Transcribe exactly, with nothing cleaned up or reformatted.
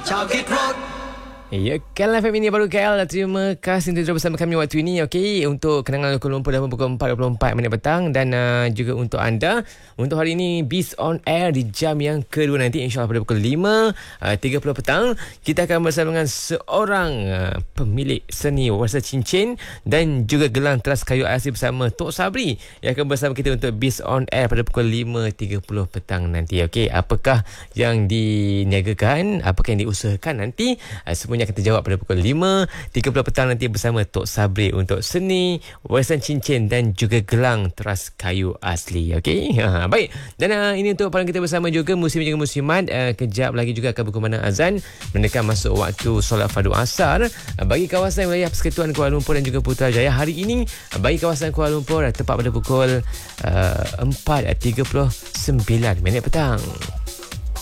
Ya, K L F M ini baru K L. Terima kasih untuk bersama kami waktu ini. Okey, untuk kenangan Kuala Lumpur dalam pukul empat dua puluh empat minit petang. Dan uh, juga untuk anda, untuk hari ini Biz on Air di jam yang kedua nanti, InsyaAllah pada pukul lima tiga puluh petang, kita akan bersama dengan seorang uh, pemilik seni warsa cincin dan juga gelang teras kayu asli bersama Tok Sabri yang akan bersama kita untuk Biz on Air pada pukul lima tiga puluh petang nanti. Okey, apakah yang diniagakan, apakah yang diusahakan nanti, uh, semuanya akan terjawab pada pukul lima tiga puluh petang nanti bersama Tok Sabri untuk seni warisan cincin dan juga gelang teras kayu asli. Okey, ha, baik. Dan uh, ini untuk para kita bersama juga musim juga musimat. Uh, kejap lagi juga akan berkumandang azan mendekam masuk waktu solat fardu asar uh, bagi kawasan wilayah Persekutuan Kuala Lumpur dan juga Putrajaya. Hari ini uh, bagi kawasan Kuala Lumpur uh, tepat pada pukul uh, empat tiga puluh sembilan minit petang.